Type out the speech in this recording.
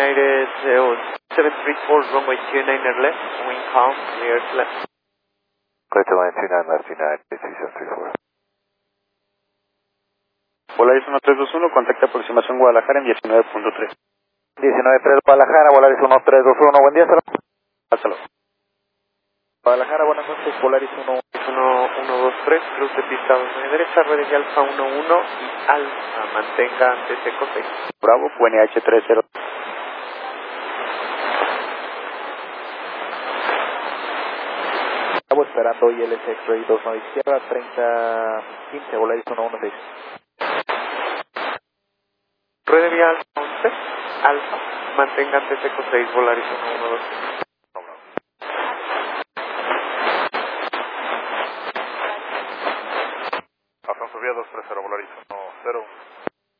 United 734, runway 29 left, wind calm, clear left. Delta line 29 left, United 734. Volaris 1321, contacto aproximación Guadalajara en 19.3. 19.3 Guadalajara, Volaris 1321, buen día, saludos. Házalo. Guadalajara, buenas noches, Volaris 123, cruz de pista 2 derecha, rueda de alfa 11 y alfa, mantenga ante seco 6. Bravo, QNH 30. Estamos esperando ILS X-Ray 29 izquierda, 3015, Volaris 116. Rueda de alfa 11, alfa, mantenga ante seco 6, Volaris 112. Alfonso Vía 230, Volaris